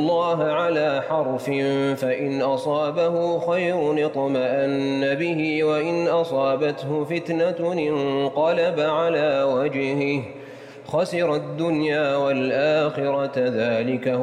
الله على حرف فإن أصابه خير اطمأن به وإن أصابته فتنة انقلب على وجهه خسر الدنيا والآخرة ذلك هو